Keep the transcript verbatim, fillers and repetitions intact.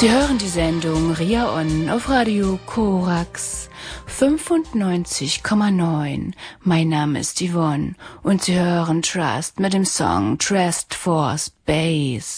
Sie hören die Sendung Ria On auf Radio Korax fünfundneunzig Komma neun. Mein Name ist Yvonne und Sie hören Trust mit dem Song Trust for Space.